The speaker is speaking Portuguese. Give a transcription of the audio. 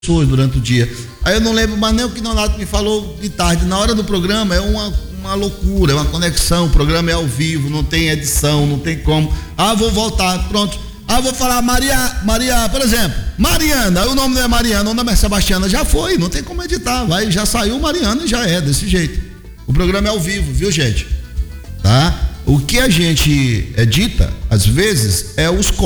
pessoas durante o dia. Aí eu não lembro mais nem o que Nonato me falou de tarde. Na hora do programa é uma loucura, é uma conexão. O programa é ao vivo, não tem edição, não tem como. Vou voltar, pronto. Vou falar Maria, por exemplo, Mariana. O nome não é Mariana, o nome é Sebastiana. Já foi, não tem como editar. Já saiu Mariana e já é desse jeito. O programa é ao vivo, viu, gente? Tá? O que a gente edita, às vezes, é os